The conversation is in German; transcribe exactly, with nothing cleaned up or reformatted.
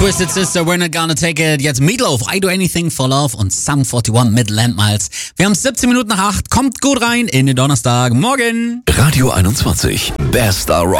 Twisted Sister, We're Not Gonna Take It. Jetzt Meatloaf, I Do Anything for Love und Sum einundvierzig mit Landmiles. Wir haben siebzehn Minuten nach acht. Kommt gut rein in den Donnerstag. Morgen. Radio einundzwanzig. Best Star Rock.